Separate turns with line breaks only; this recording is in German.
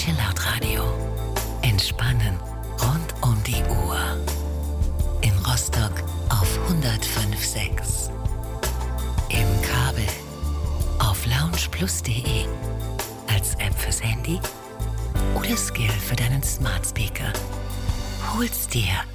Chillout Radio. Entspannen rund um die Uhr. In Rostock auf 105.6. Im Kabel auf loungeplus.de. Als App fürs Handy oder Skill für deinen Smart Speaker. Hol's dir